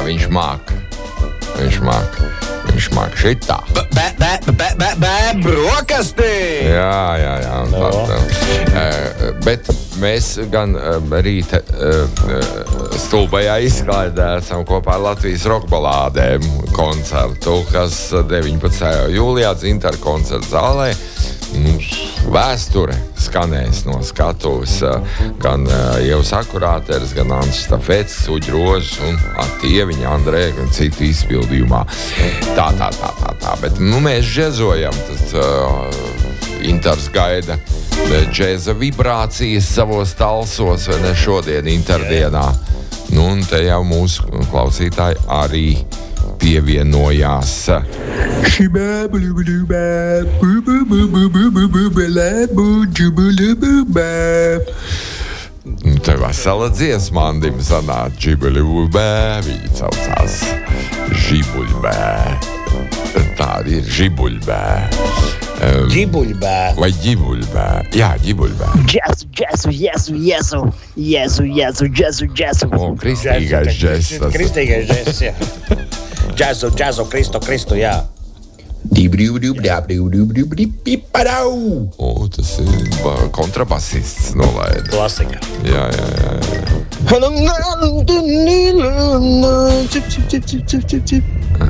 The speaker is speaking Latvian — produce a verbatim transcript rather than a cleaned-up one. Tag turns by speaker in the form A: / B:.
A: viņš māk. Viņš māk. Viņš māk šitā.
B: Bē, bē, bē, bē, bē, brokastī!
A: Jā, jā, jā.
B: No.
A: Tā, tā. Uh, bet mēs gan uh, rīta uh, stulbajā izklaidē esam kopā ar Latvijas rokbalādēm koncertu, kas deviņpadsmitajā jūlijā Dzintara koncerta zālē. Nu, vēsture skanēs no skatuves gan uh, Ievas Akurāteres, gan Ansis Stafets, Uģi Rožs un Tieviņa, Andreja un citu izpildījumā. Tā, tā, tā, tā, tā. Bet nu, mēs džezojam, tas uh, Intars gaida džeza vibrācijas savos talsos, vai ne šodien Interdienā. Nu, un te jau mūsu klausītāji arī pievienojās. Te vesela dziesma Andim sanāk Džibuļbē, viņi saucās Žibuļbē. Tādi ir Žibuļbē. Um,
B: Ģibuļbē.
A: Vai Ģibuļbē? Jā, Ģibuļbē.
C: Džesu, džesu, jesu, jesu, jesu, jesu, džesu, džesu.
A: O, kristīgais džess.
B: Kristīgais džess, jā. Džesu, džesu, Kristu, Kristu, jā.
A: O, tas ir kontrabasists nolaida.
B: Klasika.
A: Jā, jā, jā, jā.
C: Chip, chip, chip, chip, chip, chip.